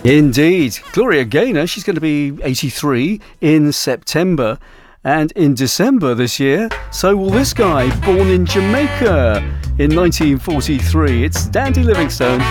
Indeed. Gloria Gaynor, she's going to be 83 in September. And in December this year, so will this guy, born in Jamaica in 1943. It's Dandy Livingstone.